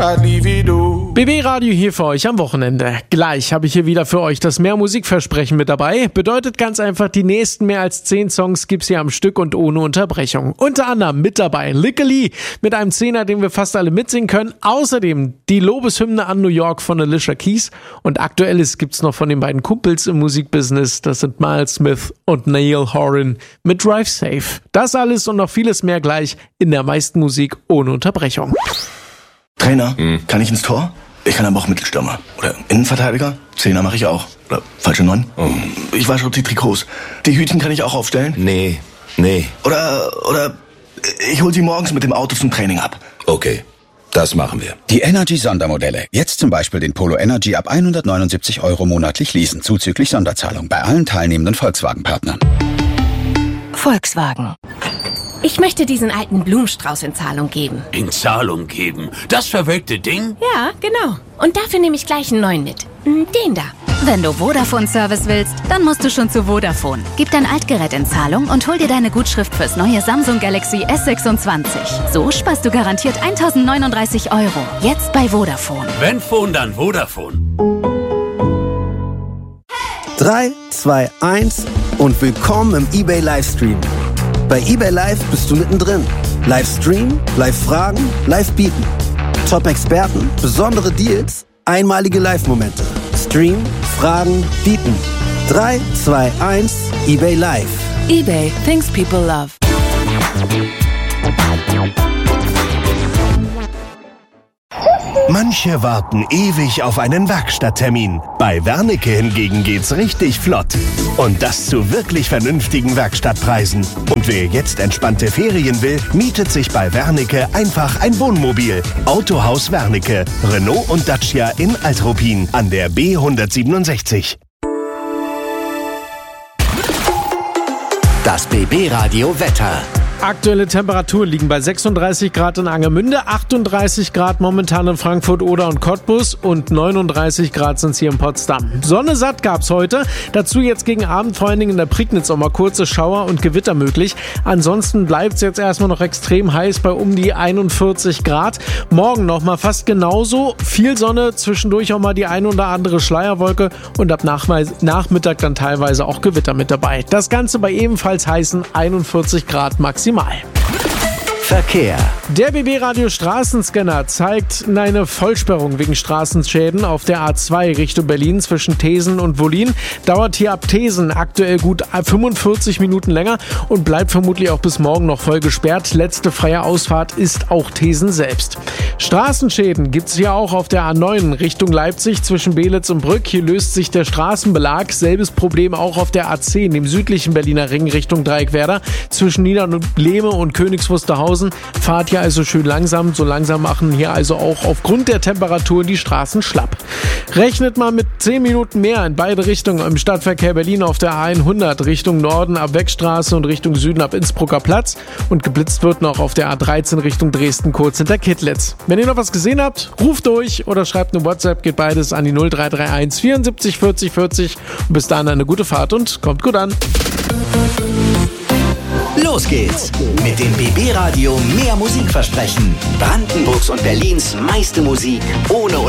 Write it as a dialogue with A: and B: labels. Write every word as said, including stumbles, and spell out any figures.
A: I'd leave it all.
B: B B Radio hier für euch am Wochenende. Gleich habe ich hier wieder für euch das Mehr Musikversprechen mit dabei. Bedeutet ganz einfach, die nächsten mehr als zehn Songs gibt's hier am Stück und ohne Unterbrechung. Unter anderem mit dabei Lickily mit einem Zehner, den wir fast alle mitsingen können. Außerdem die Lobeshymne an New York von Alicia Keys. Und Aktuelles gibt's noch von den beiden Kumpels im Musikbusiness. Das sind Miles Smith und Niall Horan mit Drive Safe. Das alles und noch vieles mehr gleich in der meisten Musik ohne Unterbrechung.
C: Trainer, hm. kann ich ins Tor? Ich kann aber auch Mittelstürmer. Oder Innenverteidiger? Zehner mache ich auch. Oder falsche Neun? Oh. Ich wasche auch die Trikots. Die Hütchen kann ich auch aufstellen?
D: Nee, nee.
C: Oder, oder ich hol sie morgens mit dem Auto zum Training ab.
D: Okay, das machen wir.
E: Die Energy-Sondermodelle. Jetzt zum Beispiel den Polo Energy ab hundertneunundsiebzig Euro monatlich leasen, zuzüglich Sonderzahlung bei allen teilnehmenden Volkswagen-Partnern.
F: Volkswagen. Ich möchte diesen alten Blumenstrauß in Zahlung geben.
G: In Zahlung geben? Das verwelkte Ding?
F: Ja, genau. Und dafür nehme ich gleich einen neuen mit. Den da.
H: Wenn du Vodafone-Service willst, dann musst du schon zu Vodafone. Gib dein Altgerät in Zahlung und hol dir deine Gutschrift fürs neue Samsung Galaxy S sechsundzwanzig. So sparst du garantiert tausendneununddreißig Euro. Jetzt bei Vodafone.
G: Wenn Phone, dann Vodafone.
I: drei, zwei, eins und willkommen im eBay Livestream. Bei eBay Live bist du mittendrin. Livestream, Live-Fragen, Live-Bieten. Top-Experten, besondere Deals, einmalige Live-Momente. Stream, Fragen, Bieten. drei, zwei, eins, eBay Live.
F: eBay, things people love.
J: Manche warten ewig auf einen Werkstatttermin. Bei Wernicke hingegen geht's richtig flott. Und das zu wirklich vernünftigen Werkstattpreisen. Und wer jetzt entspannte Ferien will, mietet sich bei Wernicke einfach ein Wohnmobil. Autohaus Wernicke, Renault und Dacia in Altruppin an der B hundertsiebenundsechzig.
K: Das B B Radio Wetter.
B: Aktuelle Temperaturen liegen bei sechsunddreißig Grad in Angermünde, achtunddreißig Grad momentan in Frankfurt Oder und Cottbus und neununddreißig Grad sind es hier in Potsdam. Sonne satt gab's heute, dazu jetzt gegen Abend vor allen Dingen in der Prignitz auch mal kurze Schauer und Gewitter möglich. Ansonsten bleibt's jetzt erstmal noch extrem heiß bei um die einundvierzig Grad. Morgen nochmal fast genauso, viel Sonne, zwischendurch auch mal die ein oder andere Schleierwolke und ab Nachmittag dann teilweise auch Gewitter mit dabei. Das Ganze bei ebenfalls heißen einundvierzig Grad maximal.
K: Verkehr.
B: Der B B-Radio Straßenscanner zeigt eine Vollsperrung wegen Straßenschäden auf der A zwei Richtung Berlin zwischen Thesen und Wollin. Dauert hier ab Thesen aktuell gut fünfundvierzig Minuten länger und bleibt vermutlich auch bis morgen noch voll gesperrt. Letzte freie Ausfahrt ist auch Thesen selbst. Straßenschäden gibt's hier auch auf der A neun Richtung Leipzig zwischen Belitz und Brück. Hier löst sich der Straßenbelag. Selbes Problem auch auf der A zehn, dem südlichen Berliner Ring Richtung Dreieckwerder zwischen Niederlehme und Königs Wusterhausen. Fahrt hier also schön langsam. So langsam machen hier also auch aufgrund der Temperaturen die Straßen schlapp. Rechnet mal mit zehn Minuten mehr in beide Richtungen im Stadtverkehr Berlin auf der A hundert Richtung Norden ab Weckstraße und Richtung Süden ab Innsbrucker Platz. Und geblitzt wird noch auf der A dreizehn Richtung Dresden kurz hinter Kittlitz. Wenn ihr noch was gesehen habt, ruft durch oder schreibt eine WhatsApp, geht beides an die null drei drei eins vierundsiebzig vierzig vierzig. Und bis dahin eine gute Fahrt und kommt gut an.
K: Los geht's mit dem B B Radio Mehr Musikversprechen. Brandenburgs und Berlins meiste Musik ohne